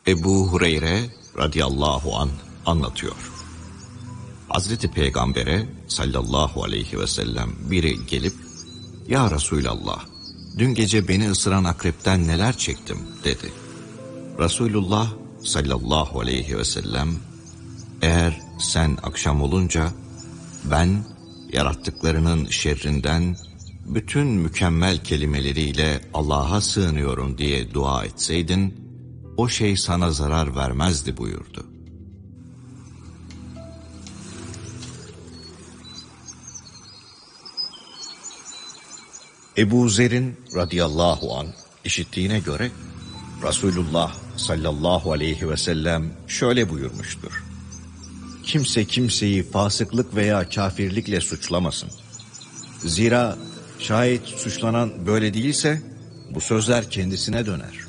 Ebu Hureyre radıyallahu anh anlatıyor. Hazreti Peygamber'e sallallahu aleyhi ve sellem biri gelip, "Ya Resulallah, dün gece beni ısıran akrepten neler çektim?" dedi. Resulullah sallallahu aleyhi ve sellem, "Eğer sen akşam olunca ben yarattıklarının şerrinden bütün mükemmel kelimeleriyle Allah'a sığınıyorum diye dua etseydin, o şey sana zarar vermezdi" buyurdu. Ebu Zer'in radıyallahu anh işittiğine göre Resulullah sallallahu aleyhi ve sellem şöyle buyurmuştur: "Kimse kimseyi fasıklık veya kafirlikle suçlamasın. Zira şayet suçlanan böyle değilse bu sözler kendisine döner."